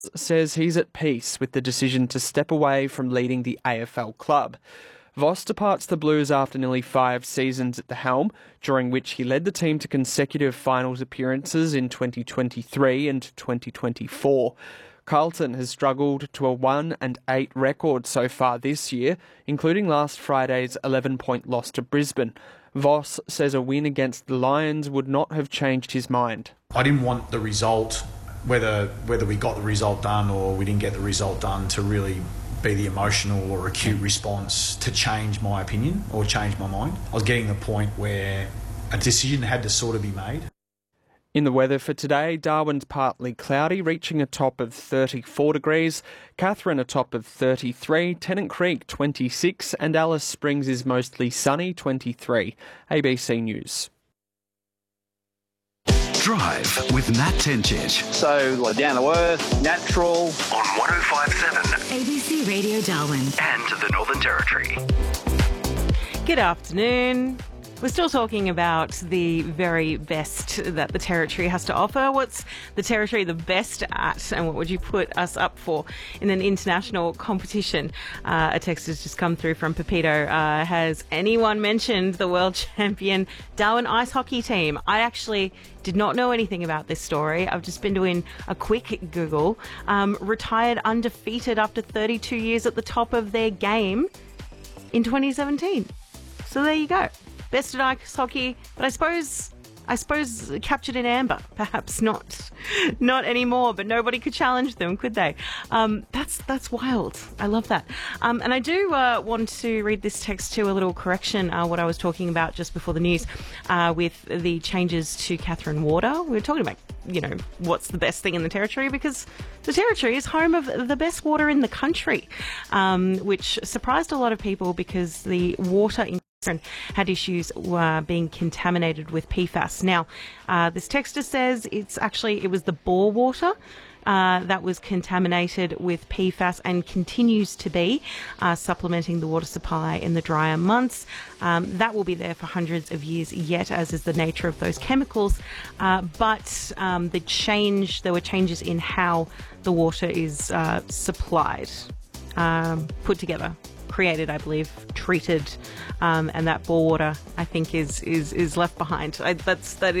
says he's at peace with the decision to step away from leading the AFL club. Voss departs the Blues after nearly 5 seasons at the helm, during which he led the team to consecutive finals appearances in 2023 and 2024. Carlton has struggled to a 1-8 record so far this year, including last Friday's 11-point loss to Brisbane. Voss says a win against the Lions would not have changed his mind. I didn't want the result, whether we got the result done or we didn't get the result done, to really be the emotional or acute response to change my opinion or change my mind. I was getting to the point where a decision had to sort of be made. In the weather for today, Darwin's partly cloudy, reaching a top of 34 degrees, Katherine a top of 33, Tennant Creek 26, and Alice Springs is mostly sunny 23. ABC News. Drive with Matt Tencic. So, down to earth, natural. On 105.7 ABC Radio Darwin. and the Northern Territory. Good afternoon. We're still talking about the very best that the Territory has to offer. What's the Territory the best at, and what would you put us up for in an international competition? A text has just come through from Pepito. Has anyone mentioned the world champion Darwin ice hockey team? I actually did not know anything about this story. I've just been doing a quick Google. Retired undefeated after 32 years at the top of their game in 2017. So there you go. Best at ice hockey, but I suppose captured in amber. Perhaps not anymore. But nobody could challenge them, could they? That's wild. I love that. And I do want to read this text to a little correction. What I was talking about just before the news, with the changes to Katherine Water. We were talking about, what's the best thing in the Territory, because the Territory is home of the best water in the country, which surprised a lot of people because the water in had issues being contaminated with PFAS. Now, this texter says it was the bore water that was contaminated with PFAS and continues to be, supplementing the water supply in the drier months. That will be there for hundreds of years yet, as is the nature of those chemicals. But there were changes in how the water is supplied, put together, created, I believe, treated, and that bore water, I think, is left behind. That is